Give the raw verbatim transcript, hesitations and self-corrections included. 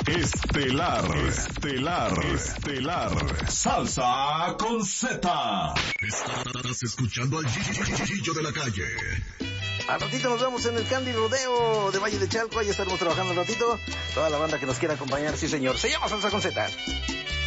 Estelar, estelar, estelar. Salsa con Z. Estás escuchando al Gillo de la Calle. Al ratito nos vemos en el Candy Rodeo de Valle de Chalco. Ahí estaremos trabajando un ratito. Toda la banda que nos quiera acompañar, sí señor. Se llama Salsa con Z.